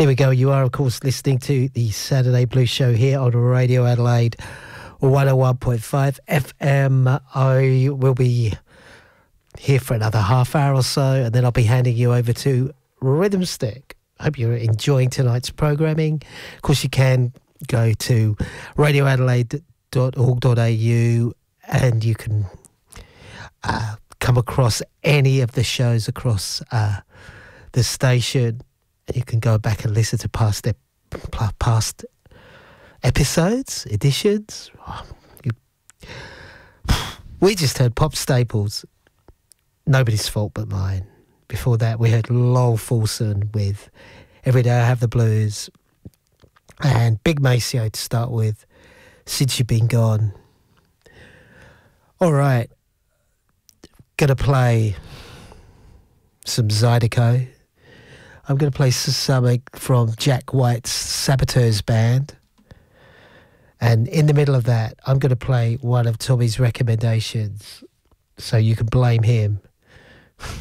There we go. You are, of course, listening to the Saturday Blues Show here on Radio Adelaide 101.5 FM. I will be here for another half hour or so, and then I'll be handing you over to Rhythm Stick. I hope you're enjoying tonight's programming. Of course, you can go to radioadelaide.org.au and you can come across any of the shows across the station. You can go back and listen to past episodes, editions. We just heard Pop Staples, Nobody's Fault But Mine. Before that, we heard Lowell Fulson with Every Day I Have the Blues. And Big Maceo to start with, Since You've Been Gone. All right. Going to play some Zydeco. I'm going to play something from Jack White's Saboteurs Band. And in the middle of that, I'm going to play one of Tommy's recommendations, so you can blame him